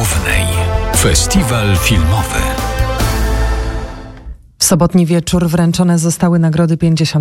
Głównej. Festiwal filmowy. W sobotni wieczór wręczone zostały nagrody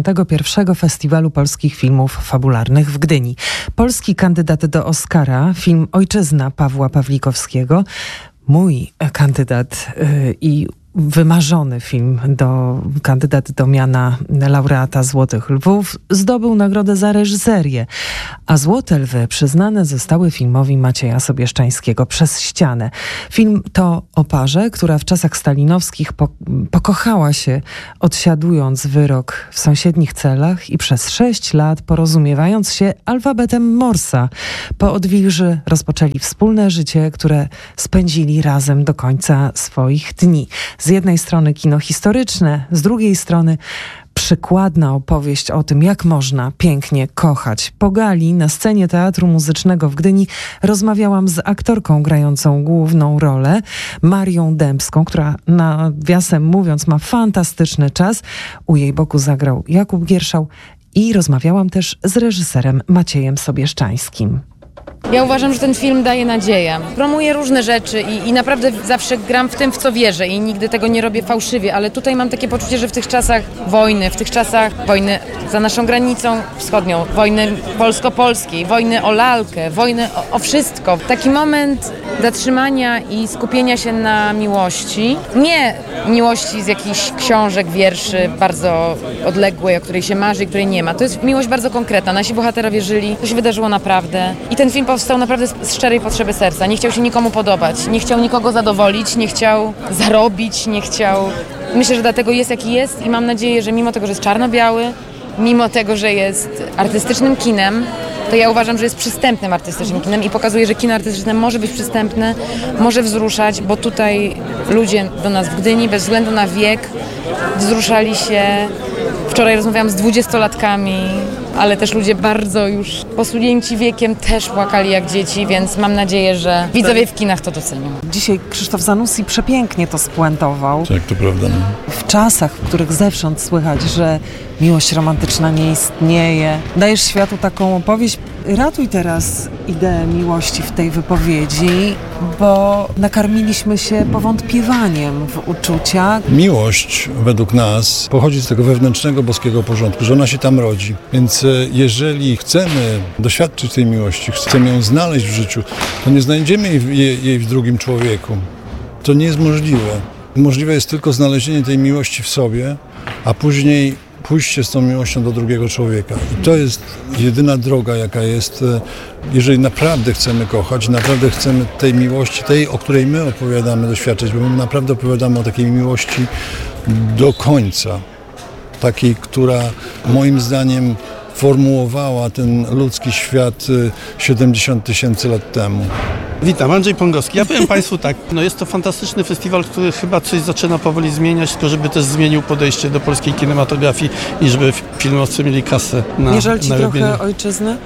51. Festiwalu Polskich Filmów Fabularnych w Gdyni. Polski kandydat do Oscara, film Ojczyzna Pawła Pawlikowskiego, mój kandydat i wymarzony film, kandydat do miana laureata Złotych Lwów, zdobył nagrodę za reżyserię, a Złote Lwy przyznane zostały filmowi Macieja Sobieszczańskiego Przez ścianę. Film to o parze, która w czasach stalinowskich pokochała się, odsiadując wyrok w sąsiednich celach i przez 6 lat porozumiewając się alfabetem Morsa. Po odwilży rozpoczęli wspólne życie, które spędzili razem do końca swoich dni. Z jednej strony kino historyczne, z drugiej strony przykładna opowieść o tym, jak można pięknie kochać. Po gali na scenie Teatru Muzycznego w Gdyni rozmawiałam z aktorką grającą główną rolę, Marią Dębską, która, nawiasem mówiąc, ma fantastyczny czas. U jej boku zagrał Jakub Gierszał i rozmawiałam też z reżyserem Maciejem Sobieszczańskim. Ja uważam, że ten film daje nadzieję. Promuje różne rzeczy i naprawdę zawsze gram w tym, w co wierzę i nigdy tego nie robię fałszywie, ale tutaj mam takie poczucie, że w tych czasach wojny, wojny za naszą granicą wschodnią, wojny polsko-polskiej, wojny o lalkę, wojny o wszystko. Taki moment zatrzymania i skupienia się na miłości. Nie miłości z jakichś książek, wierszy bardzo odległej, o której się marzy i której nie ma. To jest miłość bardzo konkretna. Nasi bohaterowie żyli, to się wydarzyło naprawdę. I ten film powstał naprawdę z szczerej potrzeby serca. Nie chciał się nikomu podobać, nie chciał nikogo zadowolić, nie chciał zarobić, nie chciał... Myślę, że dlatego jest jaki jest i mam nadzieję, że mimo tego, że jest czarno-biały, mimo tego, że jest artystycznym kinem, to ja uważam, że jest przystępnym artystycznym kinem i pokazuje, że kino artystyczne może być przystępne, może wzruszać, bo tutaj ludzie do nas w Gdyni, bez względu na wiek, wzruszali się. Wczoraj rozmawiałam z 20-latkami, ale też ludzie bardzo już posunięci wiekiem też płakali jak dzieci, więc mam nadzieję, że widzowie w kinach to docenią. Dzisiaj Krzysztof Zanussi przepięknie to spuentował. Tak, to prawda. No. W czasach, w których zewsząd słychać, że miłość romantyczna nie istnieje. Dajesz światu taką opowieść. Ratuj teraz ideę miłości w tej wypowiedzi, bo nakarmiliśmy się powątpiewaniem w uczucia. Miłość według nas pochodzi z tego wewnętrznego boskiego porządku, że ona się tam rodzi. Więc jeżeli chcemy doświadczyć tej miłości, chcemy ją znaleźć w życiu, to nie znajdziemy jej w drugim człowieku. To nie jest możliwe. Możliwe jest tylko znalezienie tej miłości w sobie, a później pójście z tą miłością do drugiego człowieka. I to jest jedyna droga, jaka jest, jeżeli naprawdę chcemy kochać, naprawdę chcemy tej miłości, tej, o której my opowiadamy, doświadczać, bo my naprawdę opowiadamy o takiej miłości do końca. Takiej, która moim zdaniem formułowała ten ludzki świat 70 000 lat temu. Witam, Andrzej Pągowski. Ja powiem Państwu tak, jest to fantastyczny festiwal, który chyba coś zaczyna powoli zmieniać, tylko żeby też zmienił podejście do polskiej kinematografii i żeby filmowcy mieli kasę na Nie żal Ci robienie. trochę ojczyzny?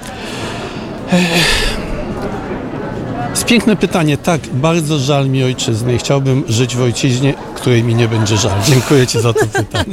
Jest piękne pytanie. Tak, bardzo żal mi ojczyzny i chciałbym żyć w ojczyźnie, której mi nie będzie żal. Dziękuję Ci za to pytanie.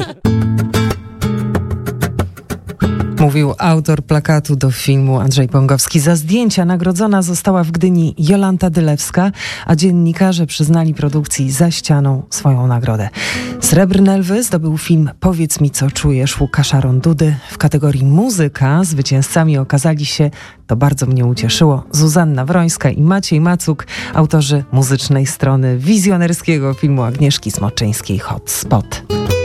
Mówił autor plakatu do filmu Andrzej Pągowski. Za zdjęcia nagrodzona została w Gdyni Jolanta Dylewska, a dziennikarze przyznali produkcji Za ścianą swoją nagrodę. Srebrne Lwy zdobył film Powiedz mi, co czujesz Łukasza Rondudy. W kategorii muzyka zwycięzcami okazali się, to bardzo mnie ucieszyło, Zuzanna Wrońska i Maciej Macuk, autorzy muzycznej strony wizjonerskiego filmu Agnieszki Smoczyńskiej Hot Spot.